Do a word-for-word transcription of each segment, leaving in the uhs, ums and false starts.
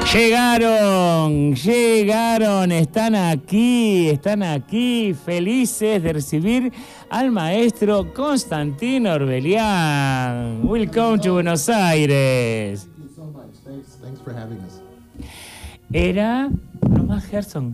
Llegaron, llegaron, están aquí, están aquí, felices de recibir al maestro Constantino Orbelián. Welcome to Buenos Aires. Thank you so much. Thanks, thanks for having us. Era, no más Gerson,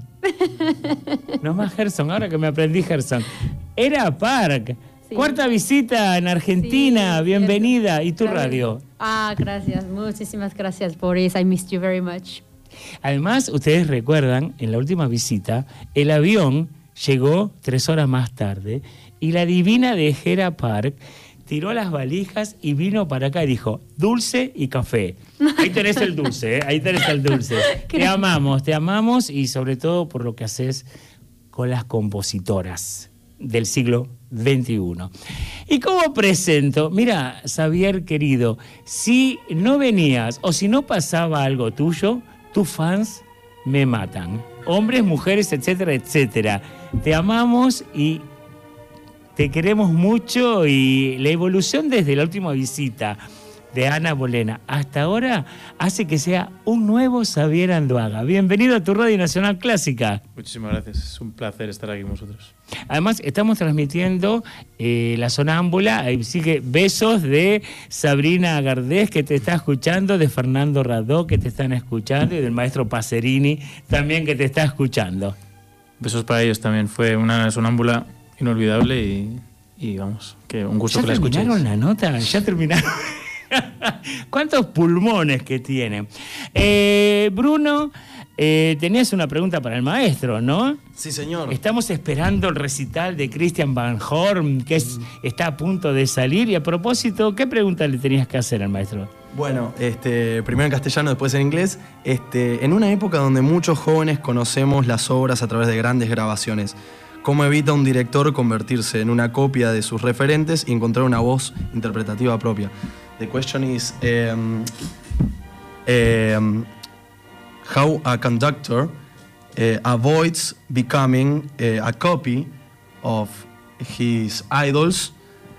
no más Gerson, ahora que me aprendí Gerson. Era Park. Sí. Cuarta visita en Argentina, sí, bienvenida. ¿Y tu gracias. Radio? Ah, gracias, muchísimas gracias, Boris. I missed you very much. Además, ustedes recuerdan, en la última visita, el avión llegó tres horas más tarde y la divina de Gera Park tiró las valijas y vino para acá y dijo, dulce y café. Ahí tenés el dulce, ¿eh? Ahí tenés el dulce. Te amamos, te amamos y sobre todo por lo que haces con las compositoras del siglo veintiuno. ¿Y cómo presento? Mira, Xavier querido, si no venías o si no pasaba algo tuyo, tus fans me matan. Hombres, mujeres, etcétera, etcétera. Te amamos y te queremos mucho y la evolución desde la última visita de Ana Bolena hasta ahora hace que sea un nuevo Xavier Anduaga. Bienvenido a tu Radio Nacional Clásica. Muchísimas gracias, es un placer estar aquí con vosotros. Además, estamos transmitiendo eh, La Sonámbula, ahí sigue besos de Sabrina Gardés, que te está escuchando, de Fernando Radó, que te están escuchando, y del maestro Pacerini, también, que te está escuchando. Besos para ellos también, fue una sonámbula inolvidable y, y vamos, que un gusto que la escuchéis. ¿Ya terminaron la nota? ¿Ya terminaron? ¿Cuántos pulmones que tienen? Eh, Bruno, eh, tenías una pregunta para el maestro, ¿no? Sí, señor. Estamos esperando el recital de Christian Van Horn, que es, está a punto de salir. Y a propósito, ¿qué pregunta le tenías que hacer al maestro? Bueno, este, primero en castellano, después en inglés. Este, en una época donde muchos jóvenes conocemos las obras a través de grandes grabaciones, ¿cómo evita un director convertirse en una copia de sus referentes y encontrar una voz interpretativa propia? The question is um, um, how a conductor uh, avoids becoming uh, a copy of his idols,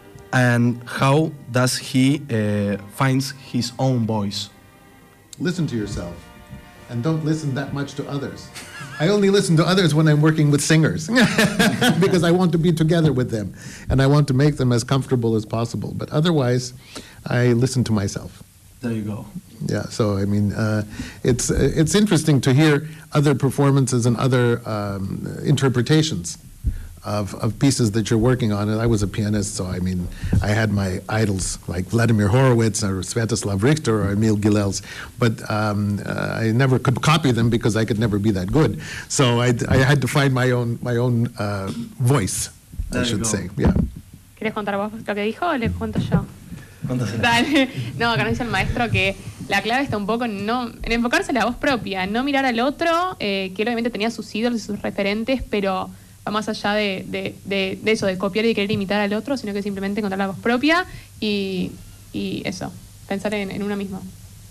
and how does he uh, finds his own voice? Listen to yourself, and don't listen that much to others. I only listen to others when I'm working with singers because I want to be together with them and I want to make them as comfortable as possible. But otherwise, I listen to myself. There you go. Yeah, so I mean, uh, it's it's interesting to hear other performances and other um, interpretations of of pieces that you're working on. And I was a pianist, so I mean, I had my idols like Vladimir Horowitz or Sviatoslav Richter or Emil Gilels, but um, uh, I never could copy them because I could never be that good. So I, I had to find my own my own uh, voice, I should say. Yeah. ¿Querés contar vos lo que dijo o les cuento yo? Dale. No, acá nos dice el maestro que la clave está un poco en, no, en enfocarse en la voz propia, no mirar al otro, eh, que él obviamente tenía sus ídolos y sus referentes, pero va más allá de, de, de, de eso, de copiar y de querer imitar al otro, sino que simplemente encontrar la voz propia y, y eso, pensar en, en uno mismo.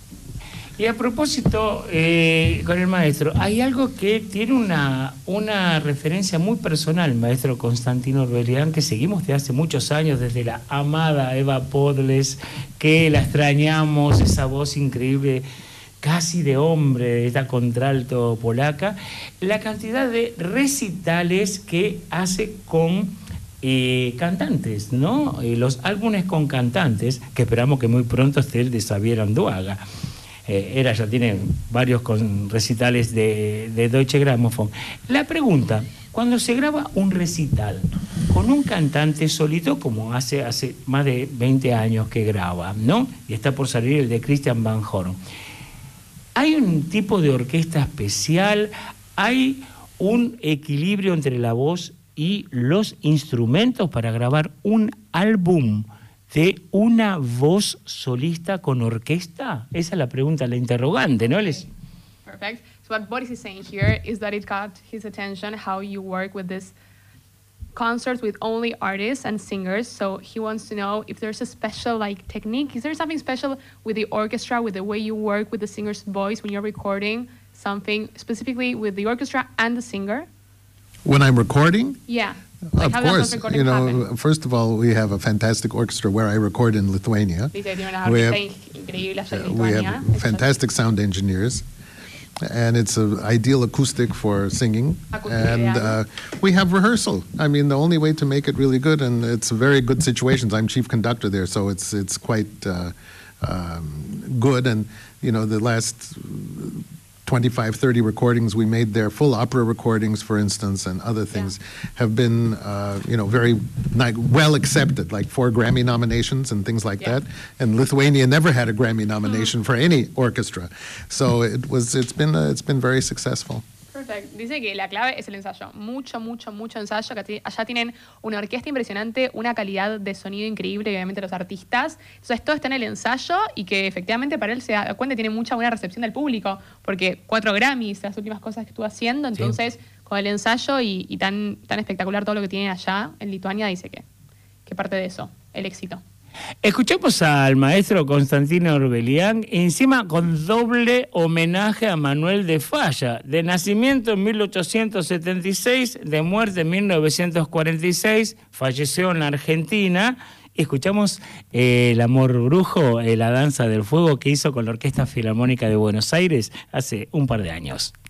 Y a propósito, eh, con el maestro, hay algo que tiene una, una referencia muy personal, maestro Constantino Orbelián, que seguimos desde hace muchos años, desde la amada Eva Podles, que la extrañamos, esa voz increíble, casi de hombre, esta contralto polaca, la cantidad de recitales que hace con eh, cantantes, ¿no? Eh, los álbumes con cantantes, que esperamos que muy pronto esté el de Xavier Anduaga. Eh, era, ya tiene varios con recitales de, de Deutsche Grammophon. La pregunta, cuando se graba un recital con un cantante solito, como hace, hace más de veinte años que graba, ¿no? Y está por salir el de Christian Van Horn, ¿hay un tipo de orquesta especial? ¿Hay un equilibrio entre la voz y los instrumentos para grabar un álbum de una voz solista con orquesta? Esa es la pregunta, la interrogante, ¿no? Les... Perfect. So what Boris is saying here is that it caught his attention how you work with this concerts with only artists and singers. So he wants to know if there's a special like technique. Is there something special with the orchestra, with the way you work with the singer's voice when you're recording something specifically with the orchestra and the singer? When I'm recording? Yeah. Like of course, you know, happen? First of all, we have a fantastic orchestra where I record in Lithuania. Dice, tiene una we have, increíble allá en uh, we have fantastic sound engineers. and it's an ideal acoustic for singing. Acoustic, and yeah. uh, we have rehearsal. I mean, the only way to make it really good, and it's very good situations. I'm chief conductor there, so it's it's quite uh, um, good. And you know, the last twenty-five, thirty recordings we made there, full opera recordings, for instance, and other things, yeah. have been, uh, you know, very like, well accepted, like four Grammy nominations and things like yeah. that. And Lithuania never had a Grammy nomination mm. for any orchestra, so it was. It's been. Uh, it's been very successful. Perfect. Dice que la clave es el ensayo. Mucho, mucho, mucho ensayo. Que allá tienen una orquesta impresionante, una calidad de sonido increíble, y obviamente los artistas. Entonces todo está en el ensayo y que efectivamente para él se da cuenta tiene mucha buena recepción del público, porque cuatro Grammys, las últimas cosas que estuvo haciendo, entonces sí. con el ensayo y, y tan, tan espectacular todo lo que tienen allá en Lituania, dice que, que parte de eso, el éxito. Escuchamos al maestro Constantino Orbelián, encima con doble homenaje a Manuel de Falla, de nacimiento en mil ochocientos setenta y seis, de muerte en mil novecientos cuarenta y seis, falleció en la Argentina. Escuchamos eh, El Amor Brujo, eh, la danza del fuego que hizo con la Orquesta Filarmónica de Buenos Aires hace un par de años.